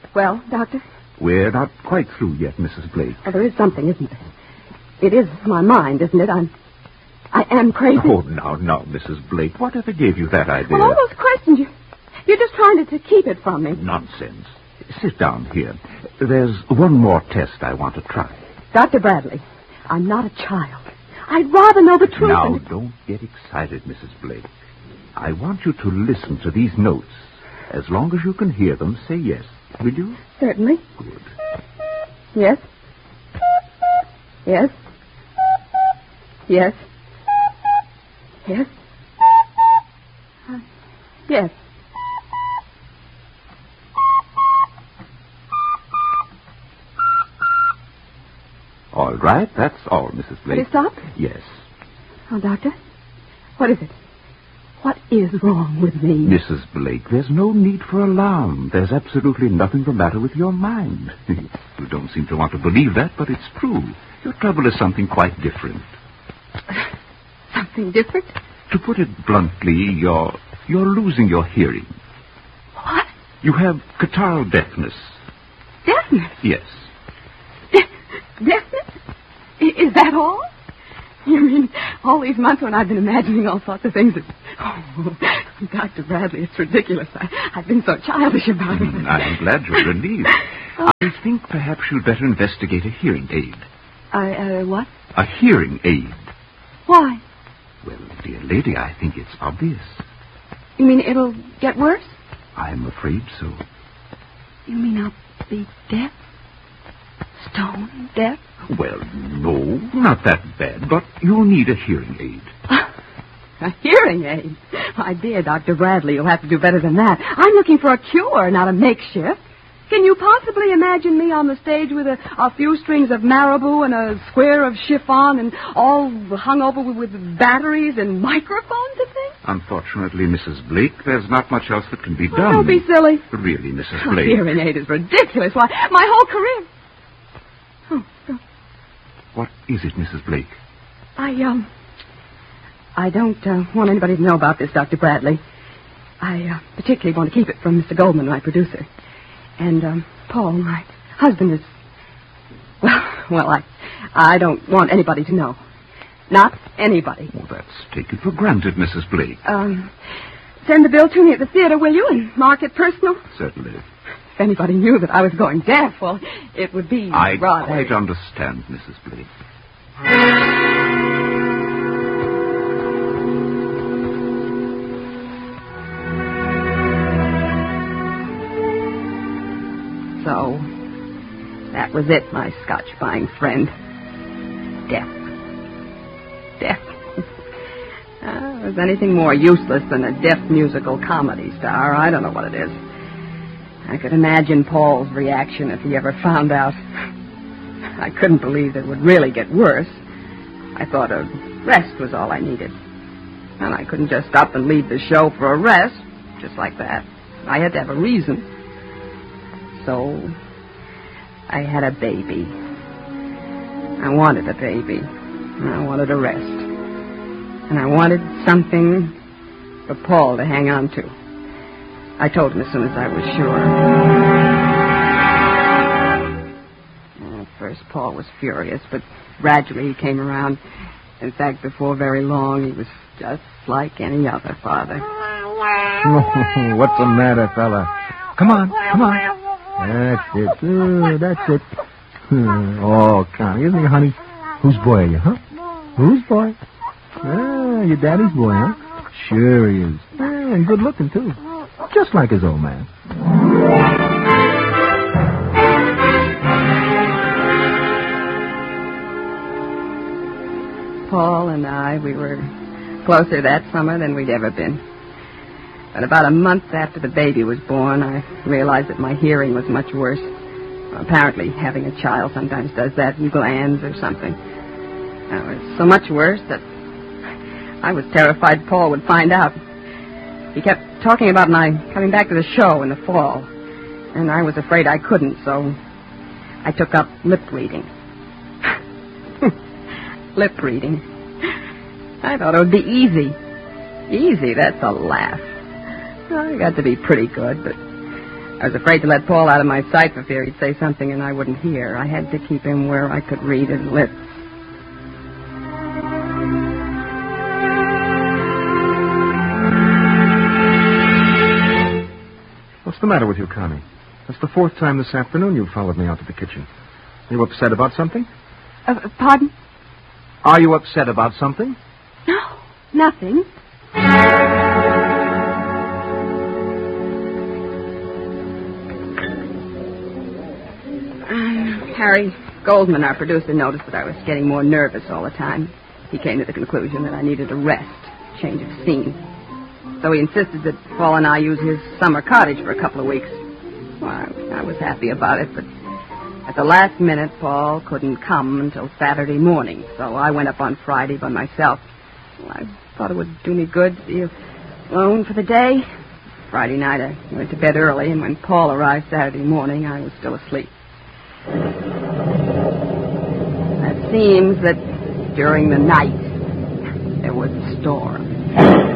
Well, Doctor? We're not quite through yet, Mrs. Blake. Well, there is something, isn't there? It is my mind, isn't it? I am crazy. Oh, now, Mrs. Blake. Whatever gave you that idea? Well, all those questions, you're just trying to keep it from me. Nonsense. Sit down here. There's one more test I want to try. Dr. Bradley, I'm not a child. I'd rather know the truth. Now, don't get excited, Mrs. Blake. I want you to listen to these notes. As long as you can hear them, say yes. Will you? Certainly. Good. Yes. Yes. Yes. Yes. Yes. All right, that's all, Mrs. Blake. Did it stop? Yes. Oh, Doctor, what is it? What is wrong with me? Mrs. Blake, there's no need for alarm. There's absolutely nothing the matter with your mind. You don't seem to want to believe that, but it's true. Your trouble is something quite different. Something different? To put it bluntly, you're losing your hearing. What? You have catarrhal deafness. Deafness? Yes. Deafness? Is that all? You mean all these months when I've been imagining all sorts of things that... Oh, Dr. Bradley, it's ridiculous. I've been so childish about it. I'm glad you're relieved. I think perhaps you'd better investigate a hearing aid. What? A hearing aid. Why? Well, dear lady, I think it's obvious. You mean it'll get worse? I'm afraid so. You mean I'll be deaf? Stone deaf? Well, no, not that bad, but you'll need a hearing aid. A hearing aid? My dear Dr. Bradley, you'll have to do better than that. I'm looking for a cure, not a makeshift. Can you possibly imagine me on the stage with a few strings of marabou and a square of chiffon and all hung over with batteries and microphones and things? Unfortunately, Mrs. Blake, there's not much else that can be done. Don't be silly. Really, Mrs. A Blake. hearing aid is ridiculous. Why, my whole career... Oh. What is it, Mrs. Blake? I don't want anybody to know about this, Dr. Bradley. I particularly want to keep it from Mr. Goldman, my producer. And, Paul, my husband is... Well, I don't want anybody to know. Not anybody. Well, that's taken for granted, Mrs. Blake. Send the bill to me at the theater, will you, and mark it personal? Certainly. If anybody knew that I was going deaf, well, it would be I rather... quite understand, Mrs. Blake. So, that was it, my Scotch-buying friend. Deaf. If there's anything more useless than a deaf musical comedy star, I don't know what it is. I could imagine Paul's reaction if he ever found out. I couldn't believe that it would really get worse. I thought a rest was all I needed. And I couldn't just up and leave the show for a rest, just like that. I had to have a reason. So, I had a baby. I wanted a baby. And I wanted a rest. And I wanted something for Paul to hang on to. I told him as soon as I was sure. At first, Paul was furious, but gradually he came around. In fact, before very long, he was just like any other father. What's the matter, fella? Come on. That's it. That's it. Oh, come. Isn't it, honey? Whose boy are you, huh? Whose boy? Your daddy's boy, huh? Sure he is. And good looking, too. Just like his old man. Paul and I, we were closer that summer than we'd ever been. But about a month after the baby was born, I realized that my hearing was much worse. Apparently, having a child sometimes does that in glands or something. It was so much worse that I was terrified Paul would find out. He kept talking about my coming back to the show in the fall. And I was afraid I couldn't, so I took up lip reading. Lip reading. I thought it would be easy. Easy, that's a laugh. Well, I got to be pretty good, but I was afraid to let Paul out of my sight for fear he'd say something and I wouldn't hear. I had to keep him where I could read his lips. What's the matter with you, Connie? That's the fourth time this afternoon you've followed me out to the kitchen. Are you upset about something? Pardon? Are you upset about something? No, nothing. Harry Goldman, our producer, noticed that I was getting more nervous all the time. He came to the conclusion that I needed a rest, change of scene. So he insisted that Paul and I use his summer cottage for a couple of weeks. Well, I was happy about it, but at the last minute, Paul couldn't come until Saturday morning, so I went up on Friday by myself. Well, I thought it would do me good to be alone for the day. Friday night, I went to bed early, and when Paul arrived Saturday morning, I was still asleep. It seems that during the night, there was a storm.